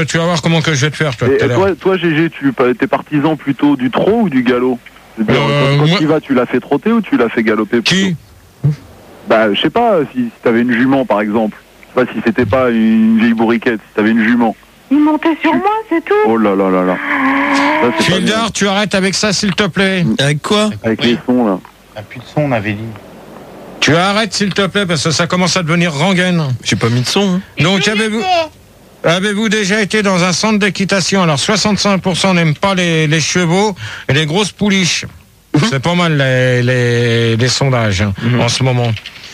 tu vas voir comment que je vais te faire, toi, Et tout à l'heure. toi, GG, t'es partisan plutôt du trot ou du galop? C'est-à-dire, quand moi- tu vas, tu l'as fait trotter ou tu l'as fait galoper plutôt? Qui? Bah, je sais pas, si t'avais une jument, par exemple. Je sais pas si c'était pas une vieille bourriquette, si t'avais une jument. Il montait sur moi, c'est tout. Oh là là là là. Ça, c'est pas bien. Fildar, tu arrêtes avec ça, s'il te plaît. Avec quoi? Avec les sons, là. Il n'y a plus de son, on avait dit. Tu arrêtes, s'il te plaît, parce que ça commence à devenir rengaine. J'ai pas mis de son. Hein. Donc, avez-vous déjà été dans un centre d'équitation? Alors, 65% n'aiment pas les chevaux et les grosses pouliches. C'est pas mal les sondages en ce moment.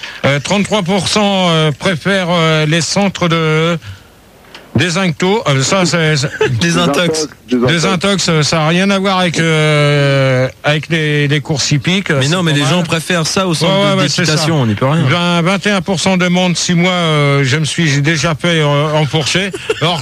33% préfèrent les centres de désincto. Ça, c'est Des intox. désintox. Ça n'a rien à voir avec les courses hippiques. Mais non, mais les gens préfèrent ça au centre d'équitation, on n'y peut rien. 21% demandent si moi je me suis déjà fait enfourcher. Alors,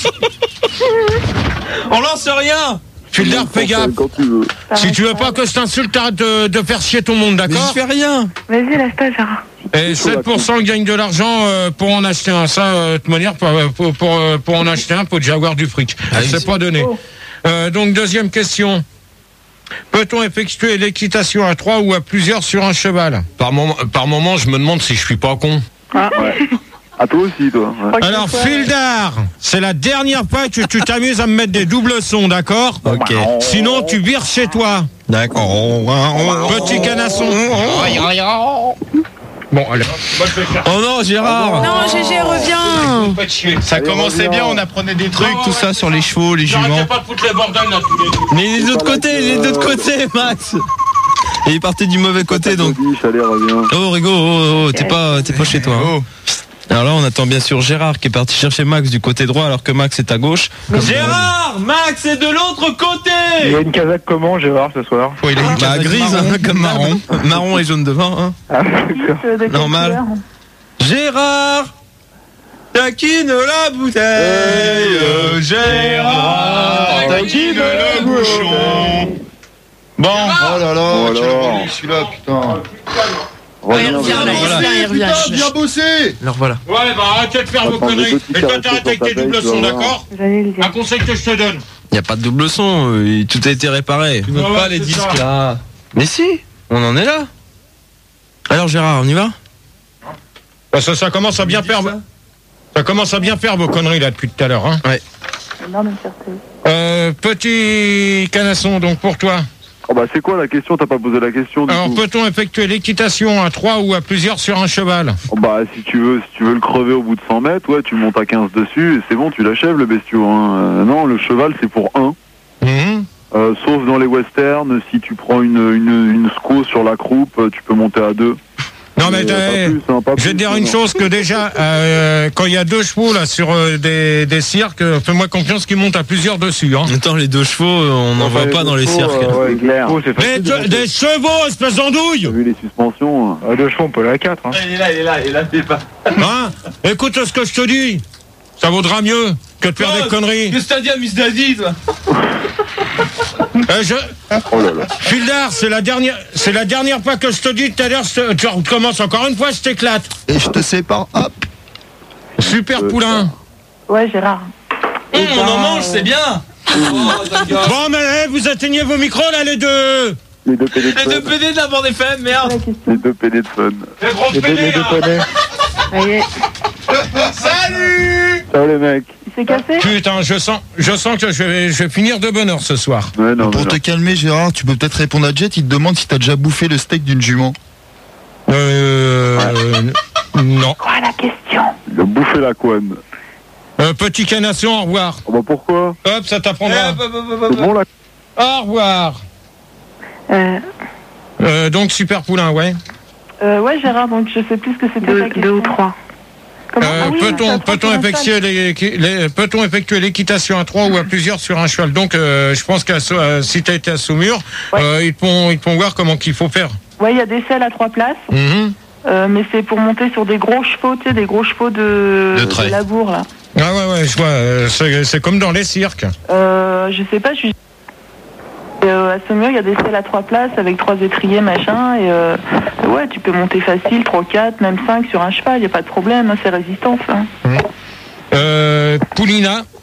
On lance rien. Fildar, fais gaffe. Quand tu veux. Si tu veux pas que je t'insulte, t'arrêtes de faire chier tout le monde, Mais d'accord? je fais rien. Vas-y, lâche-toi, Gérard. Et 7% gagnent de l'argent pour en acheter un. Ça, de toute manière, pour en acheter un, faut déjà avoir du fric. C'est pas donné. Donc, deuxième question. Peut-on effectuer l'équitation à 3 ou à plusieurs sur un cheval? Par moment, je me demande si je suis pas con. À toi aussi, toi. Ouais. Alors, Fildar, c'est la dernière fois que tu t'amuses à me mettre des doubles sons, d'accord? Ok. Sinon, tu vires chez toi. D'accord. Petit canasson. Bon, allez. Oh non, Gérard. Non, GG, reviens. Ça commençait bien, on apprenait des trucs, tout ça sur les chevaux, les J'arrêtais juments. pas de foutre les bordels là tous les deux. Mais les autres côtés, Max. Et il est parti du mauvais côté, donc. Allez, reviens. Oh, Rigo, t'es pas chez toi. Hein. Alors là, on attend bien sûr Gérard qui est parti chercher Max du côté droit alors que Max est à gauche. Gérard, Max est de l'autre côté. Il y a une casaque comment, Gérard, ce soir? Oh, il a une casaque grise, marron, comme marron. Marron et jaune devant, hein. Ah, d'accord. Normal. Gérard, taquine la bouteille. Gérard, taquine le bouchon. Bon. Oh là là, Oh quel là. rebelle, celui-là, putain. Il revient, là, il revient. Putain, bien bossé. Alors voilà. Ouais, bah arrêtez de faire vos Attends, conneries. le petit Et toi, carré t'arrêtes avec sur tes ta doubles tête, sons, tu vas d'accord? J'allais le dire. Un conseil que je te donne. Il n'y a pas de double son, tout a été réparé. notes pas les disques, là. Mais si, on en est là. Alors Gérard, on y va? Parce que ça commence à bien faire. Ça commence à bien faire vos conneries là depuis tout à l'heure. Hein. Ouais. Non, mais certes. Petit canasson, donc pour toi. Oh bah c'est quoi la question? T'as pas posé la question du Alors, coup. peut-on effectuer l'équitation à 3 ou à plusieurs sur un cheval? Oh bah si tu veux le crever au bout de 100 mètres, ouais, tu montes à 15 dessus et c'est bon, tu l'achèves le bestiau. Hein. Non, le cheval c'est pour 1. Sauf dans les westerns, si tu prends une sco sur la croupe, tu peux monter à 2. Non mais pas plus, hein, pas je vais te plus, dire non. une chose que déjà quand il y a 2 chevaux là sur des cirques, fais-moi confiance qu'ils montent à plusieurs dessus. Hein. Attends, les 2 chevaux, on n'en voit pas dans les cirques. Ouais, clair. Oh, c'est facile. Des chevaux, espèce d'andouille. T'as vu les suspensions hein. À 2 chevaux, on peut aller à 4. Hein. Il est là, t'es pas. Hein? Écoute ce que je te dis. Ça vaudra mieux que de faire des conneries. Qu'est-ce que t'as dit à Miss Daddy, toi? Oh là là. Fildar, c'est la dernière fois que je te dis tout à l'heure, tu recommences encore une fois, je t'éclate. Et je te sépare, hop. Super poulain. Ouais, Gérard. On en mange, c'est bien. Bon, mais vous atteignez vos micros là, les deux. Les 2 PD de Les 2 fun. PD de la bande FM, merde. Les 2 PD de fun. Les gros Les pédés, deux là. poneys. Allez, Salut. Ciao les mecs. il s'est cassé? Putain, je sens que je vais finir de bonne heure ce soir. Ouais, non, Pour mais te non. calmer, Gérard, tu peux peut-être répondre à Jet. Il te demande si t'as déjà bouffé le steak d'une jument. Non. Quoi la question? Il a bouffé la couenne. Petit canasson, au revoir. Oh bah pourquoi? Hop, ça t'apprendra. C'est bon la. Au revoir. Donc super poulain, ouais. Ouais, Gérard, donc je sais plus ce que c'était ta question. 2 ou 3. Peut-on effectuer l'équitation à 3 ou à plusieurs sur un cheval? Donc je pense que si tu as été à Saumur, ils te font voir comment qu'il faut faire. Ouais, il y a des selles à 3 places. Mais c'est pour monter sur des gros chevaux, tu sais, des gros chevaux de labour, là. Ah ouais, je vois, c'est comme dans les cirques. Je sais pas, je suis... à Saumur, il y a des selles à 3 places avec 3 étriers, machin, et ouais, tu peux monter facile, 3, 4, même 5 sur un cheval, il n'y a pas de problème, hein, c'est résistant, ça. Poulina,